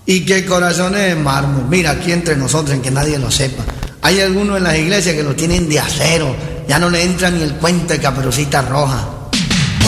Y que corazones de mármol. Mira, aquí entre nosotros, en que nadie lo sepa, hay algunos en las iglesias que lo tienen de acero. Ya no le entra ni el cuento de Caperucita Roja.